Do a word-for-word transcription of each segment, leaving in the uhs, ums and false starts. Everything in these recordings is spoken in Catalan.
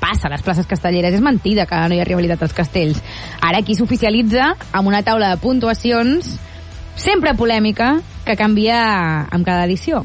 passa a les places castelleres, és mentida que no hi ha rivalitat als castells. Ara aquí s'oficialitza amb una taula de puntuacions sempre polèmica que canvia amb cada edició.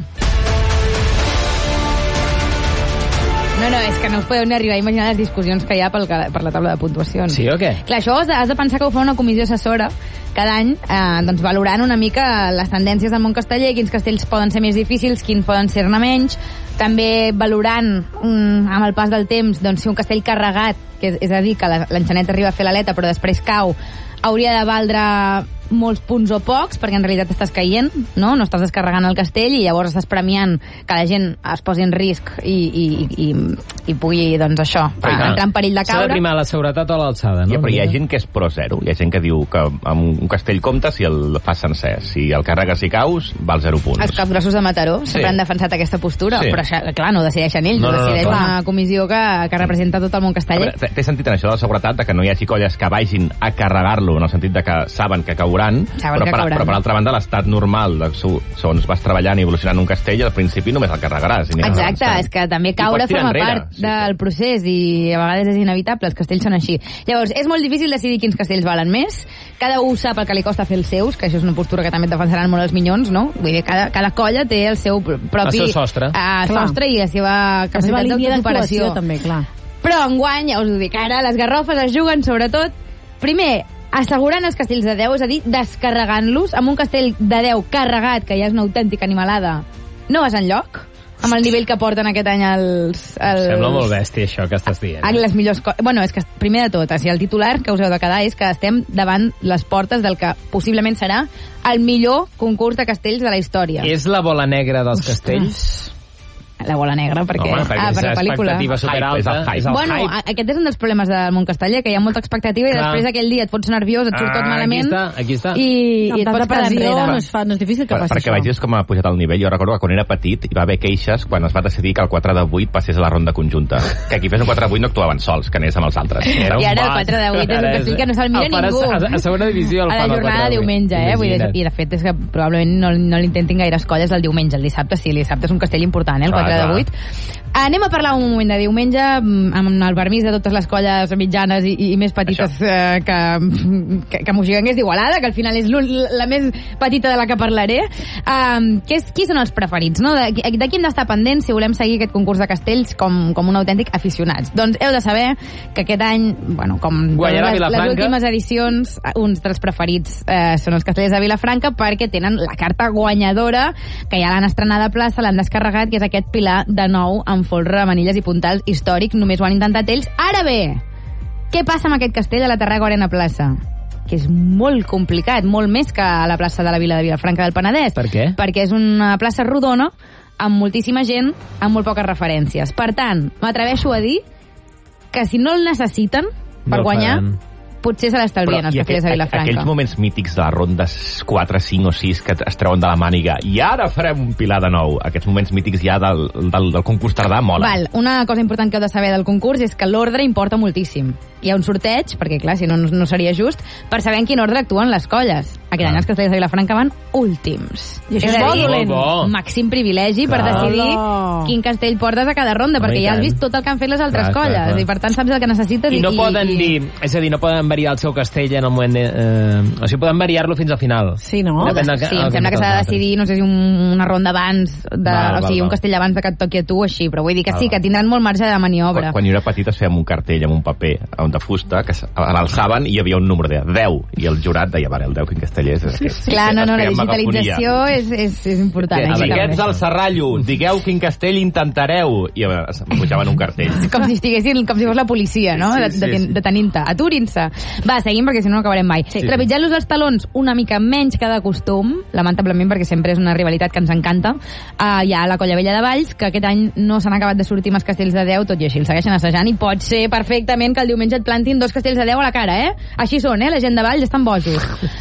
No, no, és que no us podeu ni arribar a imaginar les discussions que hi ha pel, per la taula de puntuacions. Sí o què? Clar, això has de, has de pensar que ho fa una comissió assessora cada any, eh, doncs valorant una mica les tendències del món casteller, quins castells poden ser més difícils, quins poden ser-ne menys, també valorant mm, amb el pas del temps doncs, si un castell carregat, que és, és a dir, que l'enxaneta arriba a fer l'aleta però després cau, hauria de valdre molts punts o pocs, perquè en realitat estàs caient, no? No estàs descarregant el castell i llavors estàs premiant que la gent es posi en risc i, i, i, i pugui, doncs això, Perquè, entrar en perill de caure. S'ha de primar la seguretat o l'alçada, no? Ja, però hi ha gent que és pro zero. Hi ha gent que diu que amb un castell compta si el fas sencer. Si el carregues i caus, val zero punts. Els capgrossos de Mataró Sí. sempre han defensat aquesta postura, Sí. però això, clar, no ho decideixen ells, No, ho no, no, decideix clar. una comissió que, que representa tot el món A casteller. veure, té sentit en això de la seguretat, de que no hi hagi colles que vagin a carregar-lo, en el sentit de que saben que cauran, Saben però, que per, cauran. però per altra banda l'estat normal, de, segons vas treballant i evolucionant un castell, al principi només el carregaràs. I aniràs Exacte, avançant. és que també I caure pots tirar forma enrere, part sí, del sí. procés i a vegades és inevitable, els castells són així. Llavors, és molt difícil decidir quins castells valen més, cada un sap el que li costa fer els seus, que això és una postura que també defensaran molt els minyons, no? Vull dir, cada, cada colla té el seu propi... El seu sostre. Uh, Clar. sostre i la seva La seva capacitat línia d'autooperació. d'actuació, també, clar. Però enguany, ja us ho dic ara, les garrofes es juguen sobretot, primer, assegurant els castells de deu, és a dir, descarregant-los, amb un castell de deu carregat, que ja és una autèntica animalada, no vas enlloc, amb el nivell que porten aquest any els... els... Sembla molt bèstia, això que estàs dient. Ah, les millors co- bueno, és que primer de tot, o sigui, el titular que us heu de quedar és que estem davant les portes del que possiblement serà el millor concurs de castells de la història. És la bola negra dels castells? La bola negra, perquè... Home, perquè ah, és per la pel·lícula. expectativa superalta. És el hype. És el Bueno, hype. a- aquest és un dels problemes del món casteller, que hi ha molta expectativa i Clar. després aquell dia et fots nerviós, et surt tot Ah, malament aquí està, aquí està. i, i Amb et pots tanta quedar pressió enrere. no és, fa, no és difícil que Per, passi perquè això. vegis com ha pujat el nivell. Jo recordo que quan era petit hi va haver queixes quan es va decidir que el quatre de vuit passés a la ronda conjunta. Que qui fes un quatre de vuit no actuaven sols, que anés amb els altres. Era un I ara el bas. quatre de vuit és un Ara castell que no se'l mira el fan a- ningú. A, a segona divisió el A la fan al jornada quatre de vuit. diumenge, eh? Vull dir, Imagina't. i de fet és que probablement no, no l'intentin gaires colles el diumenge, el dissabte sí, el dissabte és un castell important, eh? El Clar, quatre de clar. vuit. Anem a parlar un moment de diumenge mm, amb el permís de totes les colles mitjanes i, i més petites eh, que, que, que Moxiganguers d'Igualada, que al final és l'un- la més petita de la que parlaré. Um, qui, és, qui són els preferits? No? De, de qui hem d'estar pendents si volem seguir aquest concurs de castells com, com un autèntic aficionats? Doncs heu de saber que aquest any, bueno, com Guanyarà les, les Vilafranca. últimes edicions, uns dels preferits eh, són els castellers de Vilafranca perquè tenen la carta guanyadora, que ja l'han estrenada a plaça, l'han descarregat, que és aquest pilar de nou amb folre, manilles i puntals històric, només ho han intentat ells. Ara bé, què passa amb aquest castell a la Tarraco Arena Plaça? Que és molt complicat, molt més que a la plaça de la Vila de Vilafranca del Penedès. Per què? Perquè és una plaça rodona amb moltíssima gent, amb molt poques referències. Per tant, m'atreveixo a dir que si no el necessiten per No el guanyar, faran. potser se l'estalvien els i castellers de aqu- Vilafranca. aquells moments mítics de les rondes quatre, cinc o sis que es treuen de la màniga i ara farem un pilar de nou, aquests moments mítics ja del, del, del concurs tardà mola. Val, una cosa important que heu de saber del concurs és que l'ordre importa moltíssim. Hi ha un sorteig, perquè clar, si no, no seria just, per saber en quin ordre actuen les colles. Aquest any els castellers de Vilafranca van últims. I això És és a bo, dir, dolent. Bo. màxim privilegi per Clar. decidir Hola. quin castell portes a cada ronda, Home, perquè i ja has tant. vist tot el que han fet les altres Clar, clar, colles, clar. i per tant saps el que necessites. I no poden i... dir, és a dir, no poden variar el seu castell en el moment... De, eh, o sigui, poden variar-lo fins al final. Sí, no? Depèn del que- Sí, el em que sembla que noten s'ha de els altres. decidir, no sé si un, una ronda abans, de, Val, o sigui, val, un val. castell abans de que et toqui a tu, així, però vull dir que Val, sí, val. que tindran molt marge de maniobra. Quan, quan jo era petit es feia amb un cartell, amb un paper, de fusta, que s- l'alçaven i hi havia un número de deu, i el jurat deia, vale, el deu quin castell és. és, és Clar, no, no, la es feia digitalització és, és, és important. megafonia. aquí Xiquets també. al Serrallo, digueu quin castell intentareu. I eh, es pujaven un cartell. Com si estiguessin, com si fos la policia, no? Sí, De, sí, de, sí. Detenint-te. Aturin-se. Va, seguim, perquè si no no acabarem mai. Sí. Trepitjant-los els talons una mica menys que de costum, lamentablement, perquè sempre és una rivalitat que ens encanta. Uh, hi ha la Colla Vella de Valls, que aquest any no s'han acabat de sortir amb els castells de deu, tot i així el segueixen assajant, i pot ser perfectament que el diumenge et plantin dos castells de deu a la cara, eh? Així són, eh? La gent de Valls estan bojos.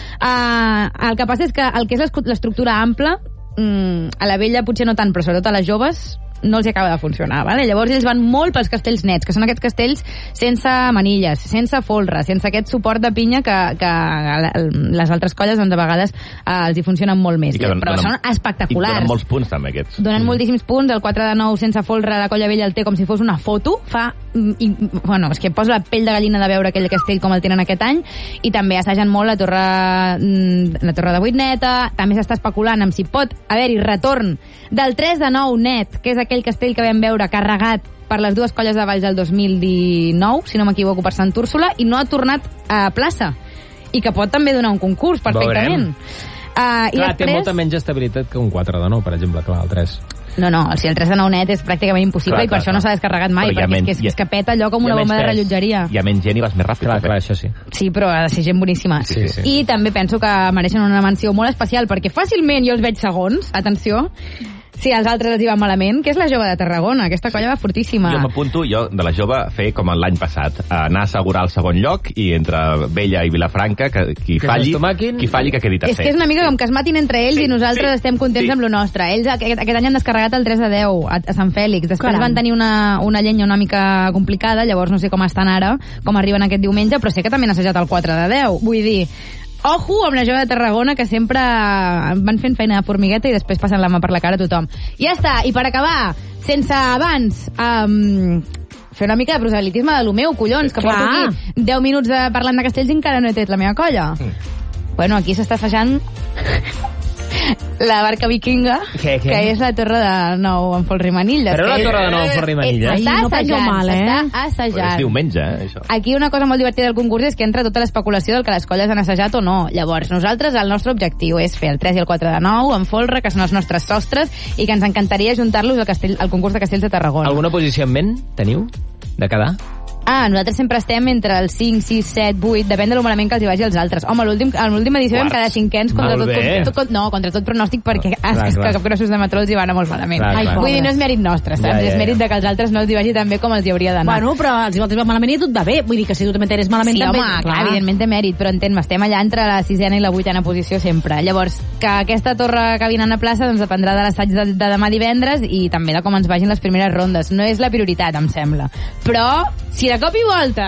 Uh, el que passa és que el que és l'escu- l'estructura ampla, mm, a la vella potser no tant, però sobretot a les joves, no els acaba de funcionar, vale? Llavors ells van molt pels castells nets, que són aquests castells sense manilles, sense folre, sense aquest suport de pinya que, que les altres colles doncs, a vegades eh, els hi funcionen molt més. Donen, però donen, són espectaculars. I donen molts punts també aquests. Donen mm. moltíssims punts, el quatre de nou sense folre la Colla Vella el té com si fos una foto, fa i, bueno, és que posa la pell de gallina de veure aquell castell com el tenen aquest any, i també assagen molt la torre la torre de vuit neta, també s'està especulant amb si pot haver-hi retorn del tres de nou net, que és aquell castell que vam veure carregat per les dues colles de Valls del dos mil dinou, si no m'equivoco, per Sant Úrsula, i no ha tornat a plaça, i que pot també donar un concurs perfectament. Uh, clar, i després... té molta menys estabilitat que un quatre de nou, per exemple, clar, el tres. No, no, si el tres de nou net és pràcticament impossible, clar, i per clar, això no s'ha descarregat mai, perquè menys, és, que és, és que peta allò com una bomba de rellotgeria. Hi ha menys gent i vas més ràpid. Clar, clar, això sí. Sí, però ha de ser gent boníssima. Sí, sí. I també penso que mereixen una menció molt especial, perquè fàcilment jo els veig segons, atenció, si als altres els hi va malament, que és la Jove de Tarragona. Aquesta colla va fortíssima. Jo m'apunto, jo, de la Jove, fer com l'any passat, anar a assegurar el segon lloc, i entre Vella i Vilafranca, que qui que falli, qui falli que quedi tercer. És que és una mica com que es matin entre ells, sí, i nosaltres sí, estem contents sí. amb lo nostre. Ells aquest, aquest any han descarregat el tres de deu a, a Sant Fèlix. Després Caram. van tenir una, una llenya una mica complicada, llavors no sé com estan ara, com arriben aquest diumenge, però sé que també han assajat el quatre de deu. Vull dir, ojo amb la Jove de Tarragona, que sempre van fent feina de formigueta i després passen la mà per la cara a tothom. I ja està, i per acabar, sense abans... Um, fer una mica de proselitisme de lo meu, collons, que Clar. porto aquí deu minuts de, parlant de castells i encara no he tret la meva colla. Mm. Bueno, aquí s'està assajant la barca vikinga, què, què? que és la Torre de Nou en Folre i Manilles. Però la Torre de Nou en Folre i Manilles? Està no assajant, mal, eh? està assajant. És diumenge, eh, això. Aquí una cosa molt divertida del concurs és que entra tota l'especulació del que les colles han assajat o no. Llavors, nosaltres, el nostre objectiu és fer el tres i el quatre de nou en Folre, que són els nostres sostres, i que ens encantaria juntar-los al, castell, al concurs de castells de Tarragona. Alguna posició en ment teniu de quedar? Ah, nosaltres sempre estem entre el cinc, sis, set, vuit, depèn de lo malament que els hi vagi als altres. Home, a l'última edició vam quedar cinquens contra tot, tot, tot, no, contra tot pronòstic, perquè clar, es, clar. que Capgrossos de Matró els hi va anar molt malament. Clar, Ai, clar. Vull dir, no és mèrit nostre, saps? Ja, ja, ja. És mèrit de que els altres no els hi vagi tan bé com els hi hauria d'anar. Bueno, però els hi va malament i tot va bé. Vull dir que si tu també tens malament sí, també... Sí, home, clar, evidentment té mèrit, però entén-me, estem allà entre la sisena i la vuitena posició sempre. Llavors, que aquesta torre acabi anant a plaça doncs dependrà de l'assaig de, de demà divendres i també de com ens vagin les primeres rondes. No és la prioritat, em sembla. Però, si de cop i volta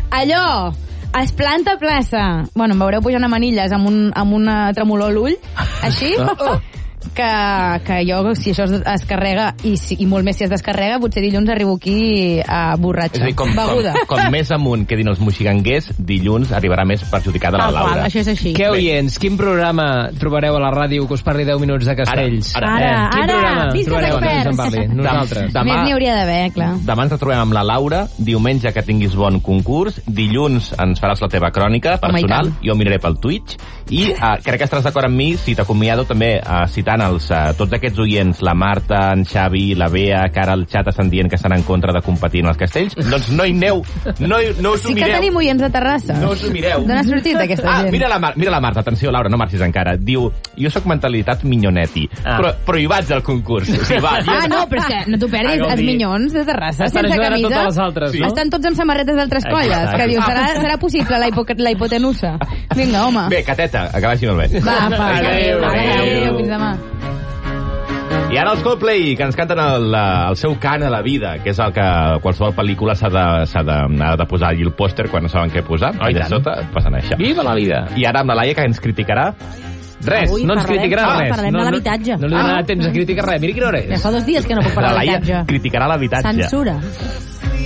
allò es planta a plaça, bueno, em veureu pujant a manilles amb, un, amb una tremolor a l'ull, així, que, que jo, si això es, es carrega, i, si, i molt més si es descarrega, potser dilluns arribo aquí a borratxa, és a dir, com, beguda. Com, com més amunt quedin els moxiganguers, dilluns arribarà més perjudicada la Laura. Qual, això és així. Què, oients, quin programa trobareu a la ràdio que us parli deu minuts de castells? Ara, ara, eh, quin ara, programa visca trobareu que ens en parli? Nosaltres. Demà, més n'hi hauria d'haver, clar. Demà ens retrobem amb la Laura, diumenge que tinguis bon concurs, dilluns ens faràs la teva crònica personal, jo miraré pel Twitch, i uh, crec que estaràs d'acord amb mi si t'acomiado també uh, citant els, uh, tots aquests oients, la Marta, en Xavi, la Bea, que ara al xat estan dient que estan en contra de competir en els castells, doncs no hi aneu, no, no us ho sí mireu. Sí que tenim oients de Terrassa. No us ho mireu. D'on ha sortit aquesta ah, gent? Mira la, Mar mira la Marta, atenció Laura, no marxis encara. Diu, jo sóc mentalitat minyoneti, ah. però, però hi vaig al concurs. O sigui, va, ah, no, però és que no t'ho perdis, els minyons de Terrassa, estan sense camisa, totes les altres, sí? no? Estan tots amb samarretes d'altres colles, Exacte. que diu, serà, serà possible la, hipo la hipotenusa? Vinga, home. Bé, cateta, que vagi molt bé. Va, va, adéu, adéu, adéu, adéu. fins demà. I ara els Coldplay, que ens canten el, el seu cant a la vida, que és el que qualsevol pel·lícula s'ha de, de, de posar allí el pòster quan no saben què posar, oh, i de sota posen això. Viva la vida! I ara amb la Laia, que ens criticarà res, Avui no ens parlem, criticarà ah, res. Parlem no, de l'habitatge. No, no li donarà ah. temps a criticar res. Mira quina hora és. Ja fa dos dies que no puc parlar d'habitatge. La Laia d'habitatge. criticarà l'habitatge. Censura.